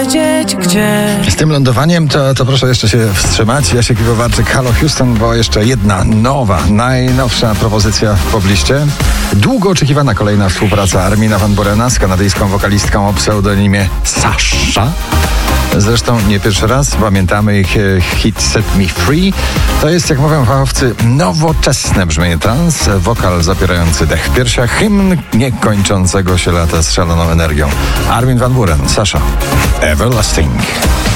wiedzieć gdzie. Z tym lądowaniem to proszę jeszcze się wstrzymać. Jasiek Piwowarczyk, Halo Houston, bo jeszcze jedna nowa, najnowsza propozycja w pobliście. Długo oczekiwana kolejna współpraca Armina van Burena z kanadyjską wokalistką o pseudonimie Sasha. Zresztą nie pierwszy raz, pamiętamy ich hit Set Me Free. To jest, jak mówią fachowcy, nowoczesne brzmienie trans, wokal zapierający dech w piersiach, hymn niekończącego się lata z szaloną energią. Armin van Buuren, Sasha, Everlasting.